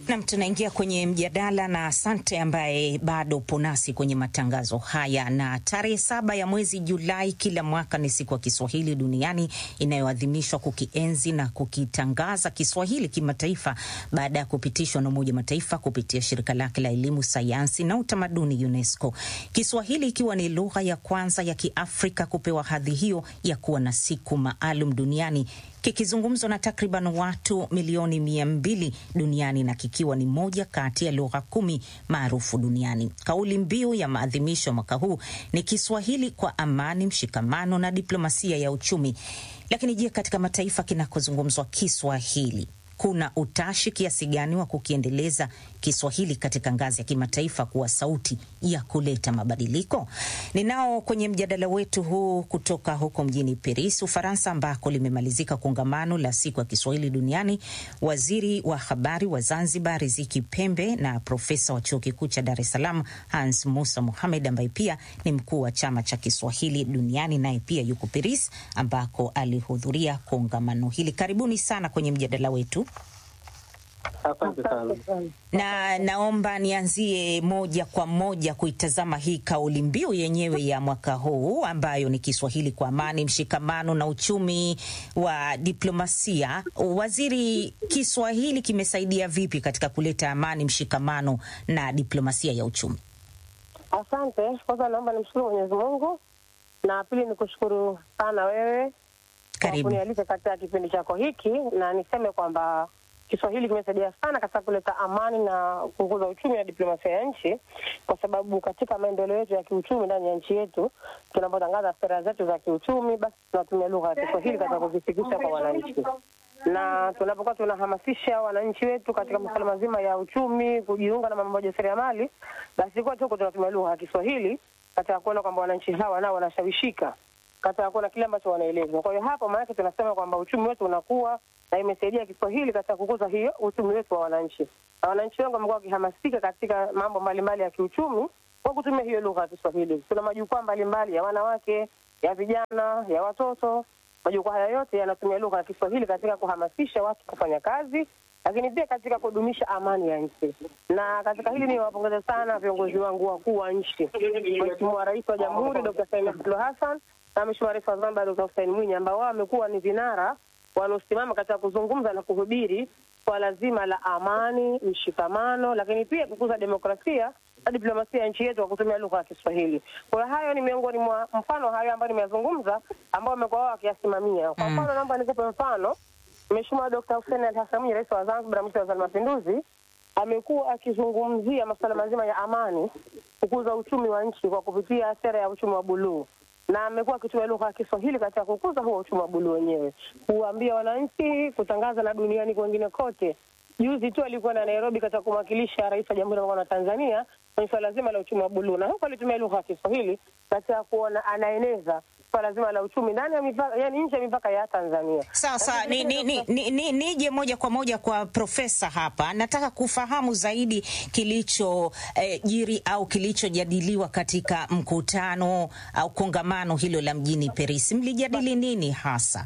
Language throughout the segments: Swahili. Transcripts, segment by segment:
Na tunaingia kwenye mjadala na asante ambaye bado upo nasi kwenye matangazo haya. Na tarehe 7 ya mwezi Julai kila mwaka ni siku ya Kiswahili duniani inayoadhimishwa kukienzi na kukitangaza Kiswahili kimataifa baada ya kupitishwa na Umoja Mataifa kupitia shirika lake la elimu, sayansi na utamaduni UNESCO. Kiswahili ikiwa ni lugha ya kwanza ya Kiafrika kupewa hadhi hiyo ya kuwa na siku maalum duniani, kikizungumzwa na takriban watu milioni 200 duniani na kikiwa ni moja kati ya lugha 10 maarufu duniani. Kauli mbiu ya maadhimisho mwaka huu ni Kiswahili kwa amani, mshikamano na diplomasia ya uchumi. Lakini je, katika mataifa kinakozungumzwa Kiswahili kuna utashi kiasi gani wa kukiendeleza Kiswahili katika ngazi ya kimataifa kuwa sauti ya kuleta mabadiliko? Ninao kwenye mjadala wetu huu kutoka huko mjini Paris, Ufaransa, ambako limemalizika kongamano la siku ya Kiswahili duniani, waziri wa habari wa Zanzibar Riziki Pembe na profesa wa chuo kikuu cha Dar es Salaam Hans Musa Mohamed, ambaye pia ni mkuu wa chama cha Kiswahili duniani, naye pia yuko Paris ambako alihudhuria kongamano hili. Karibuni sana kwenye mjadala wetu. Asante sana. Na naomba nianzie moja kwa moja kuitazama hii kauli mbiu yenyewe ya mwaka huu ambayo ni Kiswahili kwa amani, mshikamano na uchumi wa diplomasia. Waziri, Kiswahili kimesaidia vipi katika kuleta amani, mshikamano na diplomasia ya uchumi? Asante. Kwanza naomba nimshukuru Mwenyezi Mungu, na pili nikushukuru sana wewe kwa kunialika katika kipindi chako hiki, na niseme kwamba Kiswahili kimesaidia sana katika kuleta amani na kukuza uchumi na diplomasia ya nchi, kwa sababu katika maendeleo yetu ya kiuchumi ndani ya nchi yetu, tunapotangaza sera zetu za kiuchumi, basi tunatumia lugha ya Kiswahili katika kuzifikisha kwa wananchi. Na tunapokuwa tunahamasisha wananchi wetu katika masuala mazima ya uchumi, kujiunga na mambo ya ujasiriamali, basi kwa tuko tunatumia lugha ya Kiswahili katika kuona kwamba wananchi hawa nao wanashawishika katika kuona kile ambacho wanaelezwa. Kwa hiyo hapo maana tunasema kwamba uchumi wetu unakuwa, na imesaidia Kiswahili katika kukuza hiyo uchumi wetu wa wananchi. Na wananchi wengi wamekuwa wakihamasika katika mambo mbalimbali ya kiuchumi kwa kutumia hiyo lugha ya Kiswahili. Kuna majukwaa mbalimbali ya wanawake, ya vijana, ya watoto. Majukwaa haya yote yanatumia lugha ya Kiswahili katika kuhamasisha watu kufanya kazi, lakini pia katika kudumisha amani ya nchi. Na katika hili niwapongeze sana viongozi wangu wakuu wa nchi, Mheshimiwa Rais wa Jamhuri Dr. Samia Suluhu Hassan na Mheshimiwa Rais wa Zanzibar Dr. Hussein Mwinyi, ambao wamekuwa ni vinara wanaosimama katika kuzungumza na kuhubiri swala zima la amani, mshikamano, lakini pia kukuza demokrasia na diplomasia ya nchi yetu kwa kutumia lugha ya Kiswahili. Kwa hayo ni miongoni mwa mfano hayo ambayo nimezungumza, ambao wamekuwa wao wakiyasimamia. Kwa mfano naomba nikupe mfano. Mheshimiwa Dr. Hussein Hassan Mwinyi, Rais wa Zanzibar, Mwenyekiti wa Mapinduzi, amekuwa akizungumzia masuala mazima ya amani, kukuza uchumi wa nchi kwa kupitia sera ya uchumi wa buluu. Na amekuwa akitumia lugha ya Kiswahili katika kukuza huo uchumi wa buluu wenyewe, kuambia wananchi, kutangaza na duniani kwingine kote. Juzi tu alikuwa na Nairobi katika kumwakilisha Rais wa Jamhuri ya Muungano wa Tanzania kwenye swala zima la uchumi wa buluu, na huko alitumia lugha ya Kiswahili katika kuona anaeneza swala zima la uchumi ndani ya mipaka, yani nje ya mipaka ya Tanzania. Sasa nije moja kwa moja kwa profesa hapa. Nataka kufahamu zaidi kilicho jiri au kilichojadiliwa katika mkutano au kongamano hilo la mjini Paris. Mlijadili nini hasa?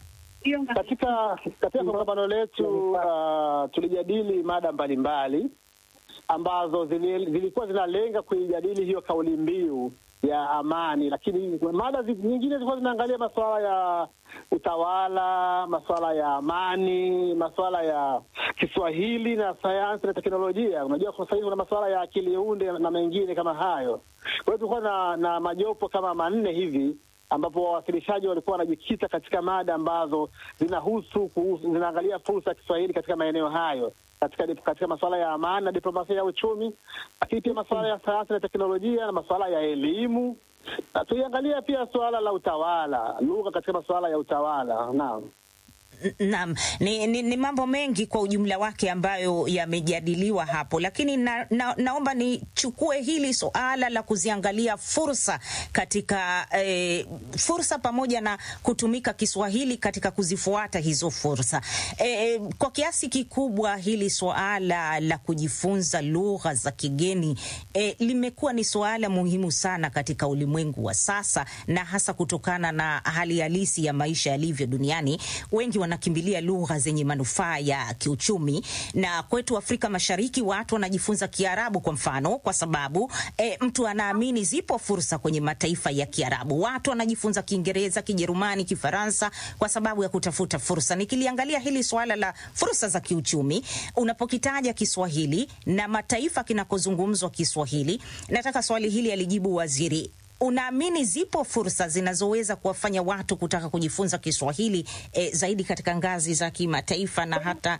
Katika kongamano letu tulijadili mada mbalimbali ambazo zilikuwa zinalenga kuijadili hiyo kauli mbiu ya amani, lakini mada nyingine zilikuwa zinaangalia masuala ya utawala, masuala ya amani, masuala ya Kiswahili na sayansi na teknolojia. Unajua kwa sasa kuna masuala ya akili unde na mengine kama hayo. Kwa hiyo tulikuwa na majopo kama 4 hivi ambapo wawasilishaji walikuwa wanajikita katika mada ambazo zinaangalia fursa ya Kiswahili katika maeneo hayo, katika masuala ya amani na diplomasia ya uchumi, lakini pia masuala ya sayansi na teknolojia na masuala ya elimu. Na tuiangalia pia suala la utawala, lugha katika masuala ya utawala. Naam, ni mambo mengi kwa ujumla wake ambayo yamejadiliwa hapo, lakini naomba nichukue hili suala la kuziangalia fursa katika fursa pamoja na kutumika Kiswahili katika kuzifuata hizo fursa. Kwa kiasi kikubwa hili suala la kujifunza lugha za kigeni limekuwa ni suala muhimu sana katika ulimwengu wa sasa, na hasa kutokana na hali halisi ya maisha yalivyo duniani. Wengi wanakimbilia lugha zenye manufaa ya kiuchumi, na kwetu Afrika Mashariki watu wanajifunza Kiarabu kwa mfano, kwa sababu mtu anaamini zipo fursa kwenye mataifa ya Kiarabu. Watu wanajifunza Kiingereza, Kijerumani, Kifaransa kwa sababu ya kutafuta fursa. Nikiliangalia hili swala la fursa za kiuchumi, unapokitaja Kiswahili na mataifa kinakozungumzwa Kiswahili, nataka swali hili alijibu waziri. Unaamini zipo fursa zinazoweza kuwafanya watu kutaka kujifunza Kiswahili zaidi katika ngazi za kimataifa na hata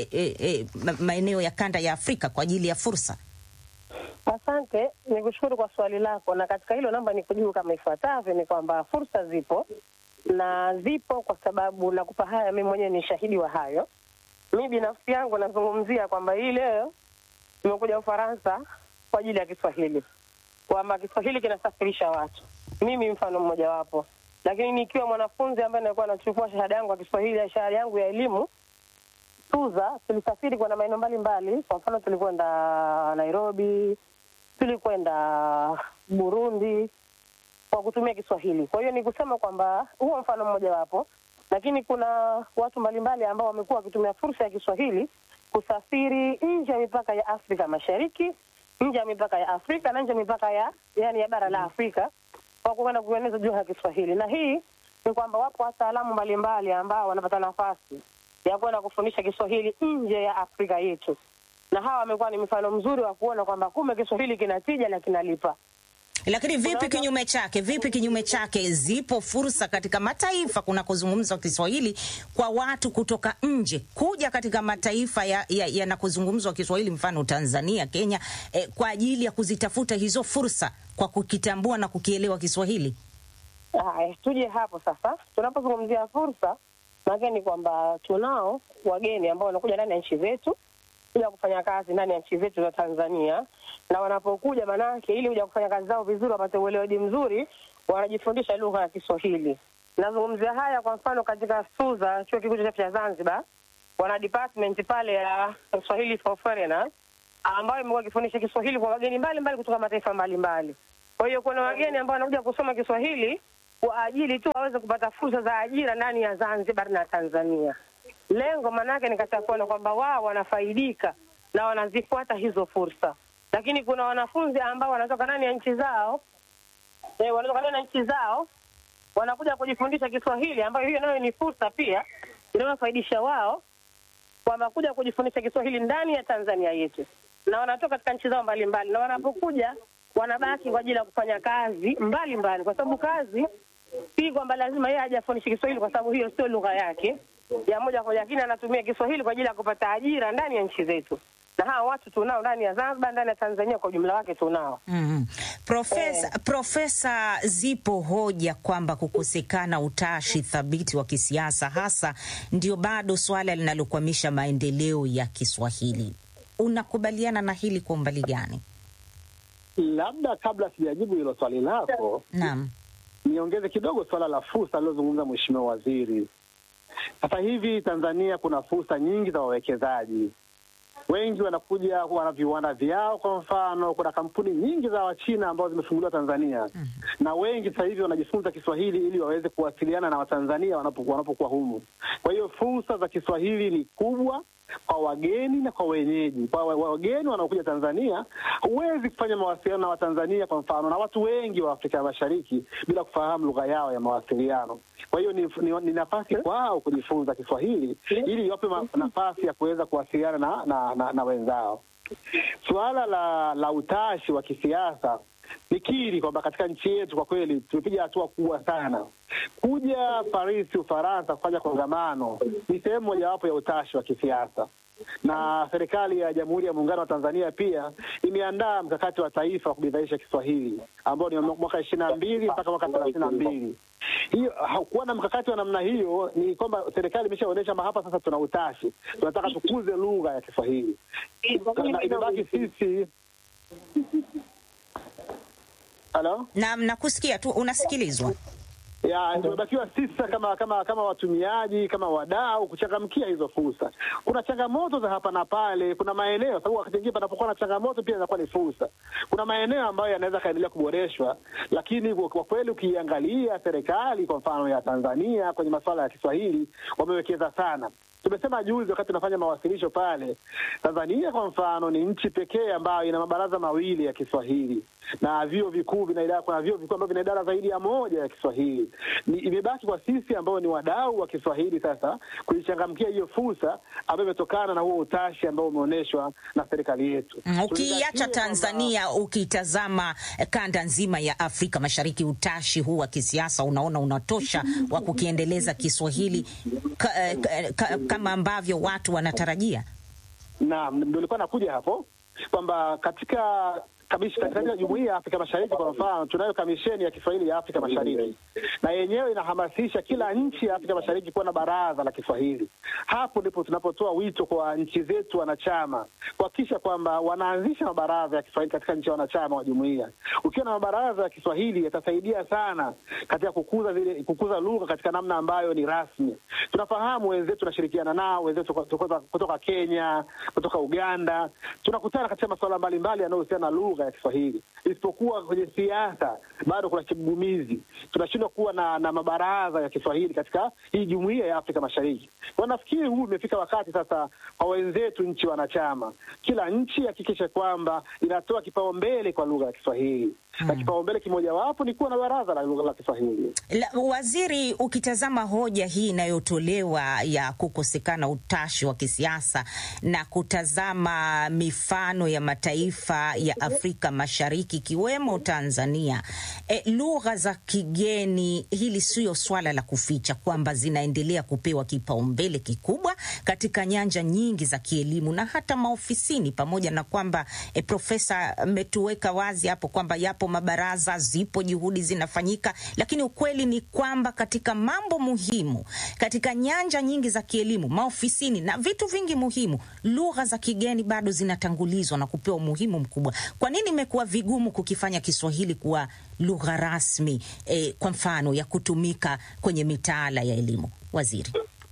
maeneo ya kanda ya Afrika kwa ajili ya fursa? Asante, nikushukuru kwa swali lako, na katika hilo namba nikujibu kama ifuatavyo. Ni kwamba fursa zipo, na zipo kwa sababu nakupa haya, mimi mwenyewe ni shahidi wa hayo. Mimi binafsi yangu nazungumzia kwamba hii leo nimekuja Ufaransa kwa ajili ya Kiswahili, kwamba Kiswahili kinasafirisha watu. Mimi mfano mmoja wapo, lakini nikiwa mwanafunzi ambaye nilikuwa nachukua shahada yangu ya Kiswahili, shahada yangu ya elimu TUZA, tulisafiri kwa maeneo mbalimbali. Kwa mfano tulikwenda Nairobi, tulikwenda Burundi kwa kutumia Kiswahili. Kwa hiyo ni kusema kwamba huo mfano mmoja wapo, lakini kuna watu mbalimbali ambao wamekuwa wakitumia fursa ya Kiswahili kusafiri nje ya mipaka ya Afrika Mashariki, nje ya mipaka ya Afrika na nje ya mipaka ya bara la Afrika kwa kuenda kueneza lugha ya Kiswahili. Na hii ni kwamba wapo wataalamu mbalimbali ambao wanapata nafasi ya kwenda kufundisha Kiswahili nje ya Afrika yetu, na hawa wamekuwa ni mfano mzuri wa kuona kwamba kumbe Kiswahili kinatija na kinalipa. Lakini vipi kinyume chake? Vipi kinyume chake? Zipo fursa katika mataifa kunakozungumzwa Kiswahili kwa watu kutoka nje kuja katika mataifa yanakuzungumzwa Kiswahili, mfano Tanzania, Kenya, kwa ajili ya kuzitafuta hizo fursa kwa kukitambua na kukielewa Kiswahili. Tuje hapo sasa. Tunapozungumzia fursa, maana ni kwamba tunao wageni ambao wanakuja ndani ya nchi zetu kuja kufanya kazi ndani ya nchi zetu za Tanzania, na wanapokuja manake ili kuja kufanya kazi zao vizuri, wapate uelewaji mzuri, wanajifundisha lugha ya Kiswahili. Nazungumzia haya kwa mfano katika SUZA, chuo kikuu cha Zanzibar, wana department pale ya Swahili for Foreigners ambayo imekuwa ikifundisha Kiswahili kwa wageni mbalimbali kutoka mataifa mbalimbali. Kwa hiyo kuna wageni ambao wanakuja kusoma Kiswahili kwa ajili tu waweze kupata fursa za ajira ndani ya Zanzibar na Tanzania. Lengo manake ni katika kuona kwamba wao wanafaidika na wanazifuata hizo fursa. Lakini kuna wanafunzi ambao wanatoka ndani ya nchi zao, wanakuja kujifundisha Kiswahili, ambayo hiyo nayo ni fursa pia inayofaidisha wao, kwamba kuja kujifundisha Kiswahili ndani ya Tanzania yetu, na wanatoka katika nchi zao mbalimbali, na wanapokuja wanabaki kwa ajili ya kufanya kazi mbalimbali, kwa sababu kazi si kwamba lazima yeye ajifundishe Kiswahili kwa sababu hiyo sio lugha yake ya moja kwa moja, lakini anatumia Kiswahili kwa ajili ya kupata ajira ndani ya nchi zetu. Na hawa watu tunao ndani ya Zanzibar, ndani ya Tanzania kwa ujumla wake tunao. Profesa, zipo hoja kwamba kukosekana utashi thabiti wa kisiasa hasa ndio bado swala linalokwamisha maendeleo ya Kiswahili. Unakubaliana na hili kwa umbali gani? Labda kabla sijajibu hilo swali lako, naam, niongeze kidogo swala la fursa alilozungumza Mheshimiwa Waziri. Sasa hivi Tanzania kuna fursa nyingi za wawekezaji. Wengi wanakuja, wana viwanda vyao. Kwa mfano, kuna kampuni nyingi za Wachina ambazo zimefunguliwa Tanzania. Na wengi sasa hivi wanajifunza Kiswahili ili waweze kuwasiliana na Watanzania wanapokuwa humu. Kwa hiyo fursa za Kiswahili ni kubwa kwa wageni na kwa wenyeji. Kwa wageni wanaokuja Tanzania, huwezi kufanya mawasiliano na Watanzania kwa mfano na watu wengi wa Afrika ya Mashariki bila kufahamu lugha yao ya mawasiliano. Kwa hiyo ni nafasi kwao kujifunza Kiswahili ili iwape nafasi ya kuweza kuwasiliana na wenzao. Suala la utashi wa kisiasa, nikiri kwamba katika nchi yetu kwa kweli tumepiga hatua kubwa sana. Kuja Paris, Ufaransa kufanya kongamano ni sehemu mojawapo ya utashi wa kisiasa. Na serikali ya Jamhuri ya Muungano wa Tanzania pia imeandaa mkakati wa taifa wa kubidhaisha Kiswahili ambao ni mwaka 22 mpaka mwaka 32. Hiyo hakuwa na mkakati wa namna hiyo, ni kwamba serikali imeshaonyesha hapa sasa tuna utashi. Tunataka tukuze lugha ya Kiswahili. Na ibaki sisi. Halo? Naam, nakusikia tu, unasikilizwa. tumebakiwa sisi kama watumiaji, kama wadau kuchangamkia hizo fursa. Kuna changamoto za hapa na pale, kuna maeneo sababu wakati mwingine panapokuwa na changamoto pia inakuwa ni fursa. Kuna maeneo ambayo yanaweza kaendelea kuboreshwa, lakini kwa kweli ukiangalia serikali kwa mfano ya Tanzania kwenye masuala ya Kiswahili wamewekeza sana. Tumesema juzi wakati tunafanya mawasilisho pale, Tanzania kwa mfano ni nchi pekee ambayo ina mabaraza mawili ya Kiswahili na vyuo vikuu kuna vyuo vikuu ambavyo vina idara zaidi ya moja ya Kiswahili. Imebaki kwa sisi ambao ni wadau wa Kiswahili sasa kuichangamkia hiyo fursa ambayo imetokana na huo utashi ambao umeonyeshwa na serikali yetu. Ukiacha Tanzania, ukitazama kanda nzima ya Afrika Mashariki, utashi huu wa kisiasa unaona unatosha wa kukiendeleza Kiswahili kama ambavyo watu wanatarajia? Naam, ndio nilikuwa nakuja hapo kwamba katika Jumuiya ya Afrika Mashariki kwa mfano tunayo kamisheni ya Kiswahili ya Afrika Mashariki, na yenyewe inahamasisha kila nchi ya Afrika Mashariki kuwa na baraza la Kiswahili. Hapo ndipo tunapotoa wito kwa nchi zetu wanachama kuhakikisha kwamba wanaanzisha mabaraza ya Kiswahili katika nchi wanachama wa jumuiya. Ukiwa na mabaraza ya Kiswahili yatasaidia sana katika kukuza lugha katika namna ambayo ni rasmi. Tunafahamu wenzetu tunashirikiana nao, wenzetu kutoka Kenya, kutoka Uganda, tunakutana katika masuala mbalimbali yanayohusiana na lugha ya Kiswahili. Isipokuwa kwenye siasa bado kuna kigugumizi. Tunashindwa kuwa na mabaraza ya Kiswahili katika hii jumuiya ya Afrika Mashariki. Kwa nafikiri huu umefika wakati sasa kwa wenzetu nchi wanachama, kila nchi hakikisha kwamba inatoa kipaumbele kwa lugha ya Kiswahili. Na kipaumbele kimojawapo ni kuwa na baraza la lugha la Kiswahili. Waziri, ukitazama hoja hii inayotolewa ya kukosekana utashi wa kisiasa na kutazama mifano ya mataifa ya Afrika Mashariki kiwemo Tanzania, lugha za kigeni, hili sio swala la kuficha kwamba zinaendelea kupewa kipaumbele kikubwa katika nyanja nyingi za kielimu na hata maofisini, pamoja na kwamba Profesa ametuweka wazi hapo kwamba yapo mabaraza, zipo juhudi zinafanyika, lakini ukweli ni kwamba katika mambo muhimu, katika nyanja nyingi za kielimu, maofisini na vitu vingi muhimu, lugha za kigeni bado zinatangulizwa na kupewa umuhimu mkubwa. Kwa nini imekuwa vigumu kukifanya Kiswahili kuwa lugha rasmi, kwa mfano ya kutumika kwenye mitaala ya elimu? Waziri.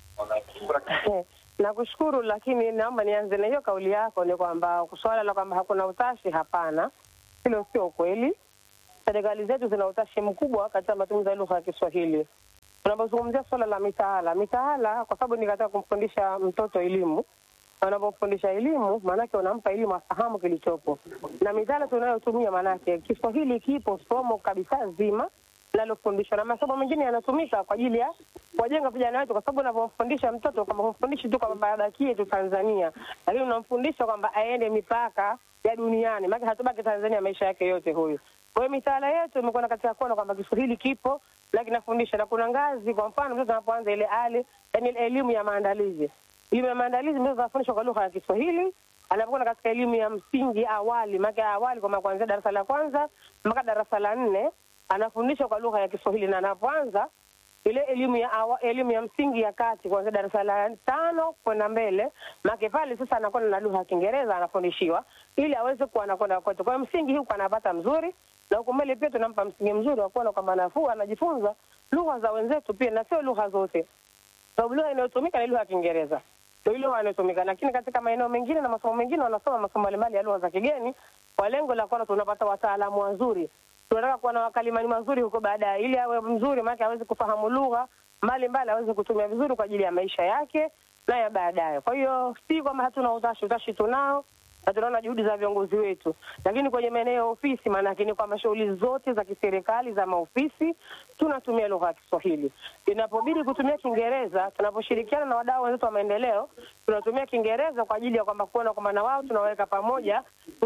Nakushukuru, lakini naomba nianze na hiyo kauli yako, ni kwamba swala la kwamba hakuna utashi, hapana. Hilo sio kweli. Serikali zetu zina utashi mkubwa katika matumizi ya lugha ya Kiswahili. Tunapozungumzia swala la mitaala kwa sababu ni katika kumfundisha mtoto elimu. Unapofundisha elimu, maanake unampa elimu afahamu kilichopo. Na mitaala tunayotumia maanake Kiswahili kipo somo kabisa zima linalofundishwa, na masomo mengine yanatumika kwa ajili ya kujenga vijana wetu, kwa sababu unapomfundisha mtoto kama humfundishi tu kwamba baadakie tu Tanzania, lakini unamfundisha kwamba aende mipaka ya duniani, maana hatubaki Tanzania maisha yake yote huyu. Kwa hiyo mitaala yetu imekuwa katika kuona kwamba Kiswahili kipo lakini nafundisha, na kuna ngazi. Kwa mfano mtoto anapoanza ile yani elimu ya maandalizi. Elimu ya maandalizi mtoto anafundishwa kwa lugha ya Kiswahili. Anapokuwa katika elimu ya msingi awali, maana awali kwa kuanzia darasa la kwanza mpaka darasa la 4 anafundishwa kwa lugha ya Kiswahili, na anapoanza ile elimu ya msingi ya kati kuanzia darasa la 5 kwenda mbele, maana pale sasa anakuwa na lugha ya Kiingereza anafundishiwa ili aweze kuwa anakwenda kwetu. Kwa msingi huu anapata mzuri, na huko mbele pia tunampa msingi mzuri wa kuona kwamba anajifunza lugha za wenzetu pia, na sio lugha zote. Sababu lugha inayotumika ni lugha ya Kiingereza. Ndio ile inayotumika, lakini katika maeneo mengine na masomo mengine wanasoma masomo mbalimbali ya lugha za kigeni kwa lengo la kuona tunapata wataalamu wazuri. Tunataka kuwa na wakalimani mazuri huko baadaye, ili awe mzuri maana aweze kufahamu lugha mbalimbali, aweze kutumia vizuri kwa ajili ya maisha yake na ya baadaye. Kwa hiyo si kwamba hatuna utashi tunao, na tunaona juhudi za viongozi wetu, lakini kwenye maeneo ya ofisi, maana yake ni kwa shughuli zote za kiserikali za maofisi tunatumia lugha ya Kiswahili. Inapobidi kutumia Kiingereza, tunaposhirikiana na wadau wetu wa maendeleo, tunatumia Kiingereza kwa ajili ya kwamba kuona kwamba na wao tunaweka pamoja,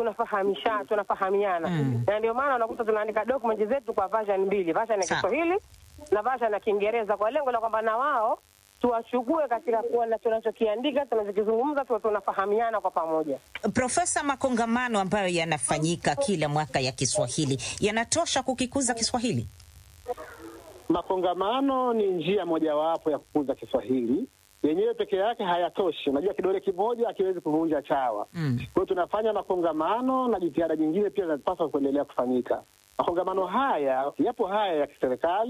tunafahamiana. Na ndio maana unakuta tunaandika document zetu kwa version 2, version ya Kiswahili na version ya Kiingereza, kwa lengo la kwamba na wao tuwachukue katika kuona tunachokiandika, tunachokizungumza, tunafahamiana kwa pamoja. Profesa, makongamano ambayo yanafanyika kila mwaka ya Kiswahili yanatosha kukikuza Kiswahili? Makongamano ni njia mojawapo ya kukuza Kiswahili. Yenyewe peke yake hayatoshi. Unajua kidole kimoja hakiwezi kuvunja chawa. Kwa hiyo tunafanya makongamano na jitihada nyingine pia zinapaswa kuendelea kufanyika. Makongamano haya, yapo haya ya kiserikali,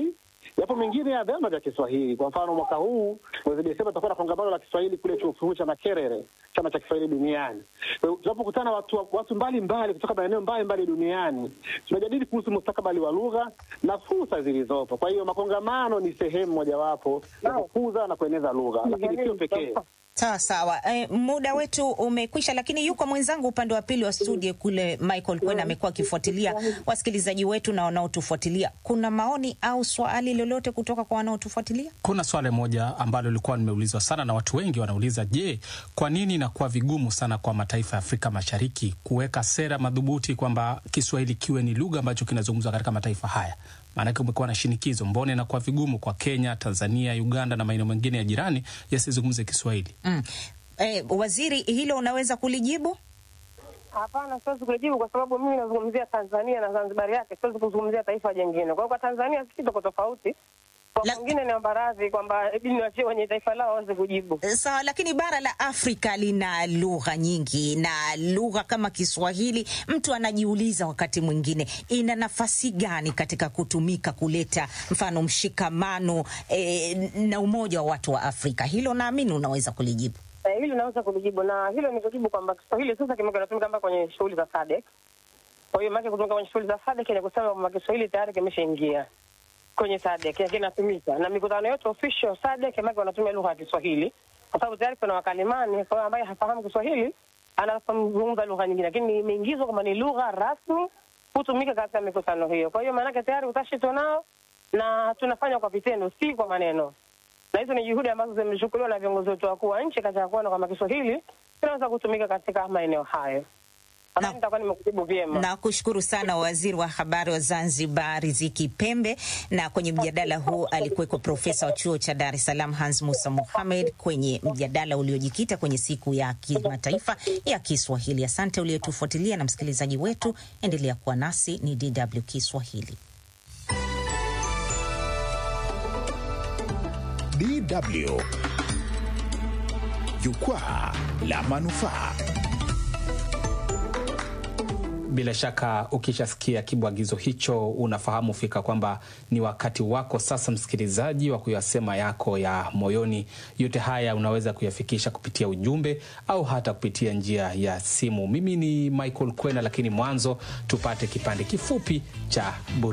Yapo mengine ya vyama vya Kiswahili. Kwa mfano mwaka huu mwezi Desemba tutakuwa na kongamano la Kiswahili kule chuo kikuu cha Makerere, chama cha Kiswahili duniani. Tunapokutana watu mbalimbali kutoka maeneo mbalimbali duniani, tunajadili kuhusu mustakabali wa lugha na fursa zilizopo. Kwa hiyo makongamano ni sehemu mojawapo ya kukuza na kueneza lugha, lakini sio pekee. Sawa. Muda wetu umekwisha, lakini yuko mwenzangu upande wa pili wa studio kule, Michael Kwena amekuwa akifuatilia wasikilizaji wetu na wanaotufuatilia. Kuna maoni au swali lolote kutoka kwa wanaotufuatilia? Kuna swali moja ambalo lilikuwa nimeulizwa sana na watu wengi wanauliza, je, kwa nini inakuwa vigumu sana kwa mataifa ya Afrika Mashariki kuweka sera madhubuti kwamba Kiswahili kiwe ni lugha ambacho kinazungumzwa katika mataifa haya? Maana kumekuwa na shinikizo, mbona inakuwa vigumu kwa Kenya, Tanzania, Uganda na maeneo mengine ya jirani yasizungumze Kiswahili? Waziri, hilo unaweza kulijibu? Hapana, siwezi kulijibu kwa sababu mimi nazungumzia Tanzania na Zanzibar yake, siwezi kuzungumzia taifa jingine. Kwa hiyo kwa Tanzania sisi tuko tofauti. Kwa wengine ni ambarazi kwamba ibini wachie wenye taifa lao waweze kujibu. Sawa, lakini bara la Afrika lina lugha nyingi, na lugha kama Kiswahili mtu anajiuliza wakati mwingine ina nafasi gani katika kutumika kuleta mfano mshikamano na umoja wa watu wa Afrika. Hilo naamini unaweza kulijibu. Hilo naweza kulijibu, na hilo ni kujibu kwamba Kiswahili sasa kinatumika mpaka kwenye shughuli za SADC. Kwa hiyo maana kutoka kwenye shughuli za SADC ni kusema kwamba Kiswahili tayari kimeshaingia kwenye SADC, kinatumika na mikutano yote official SADC maana wanatumia lugha ya Kiswahili, kwa sababu tayari kuna wakalimani kwa ambaye hafahamu Kiswahili anazungumza lugha nyingine, lakini imeingizwa kama ni lugha rasmi kutumika katika mikutano hiyo. Kwa hiyo maana tayari utashi tunao na tunafanya kwa vitendo, si kwa maneno. Na hizo ni juhudi ambazo zimechukuliwa na viongozi wetu wakuu wa nchi katika kuona kama Kiswahili kinaweza kutumika katika maeneo hayo. Na kushukuru sana Waziri wa Habari wa Zanzibar Riziki Pembe, na kwenye mjadala huu alikuweko Profesa wa Chuo cha Dar es Salaam Hans Musa Mohamed kwenye mjadala uliojikita kwenye siku ya kimataifa ya Kiswahili. Asante uliyetufuatilia, na msikilizaji wetu endelea kuwa nasi. Ni DW Kiswahili. DW Jukwaa la Manufaa. Bila shaka ukishasikia kibwagizo hicho unafahamu fika kwamba ni wakati wako sasa, msikilizaji, wa kuyasema yako ya moyoni. Yote haya unaweza kuyafikisha kupitia ujumbe au hata kupitia njia ya simu. Mimi ni Michael Kwena, lakini mwanzo tupate kipande kifupi cha burudani.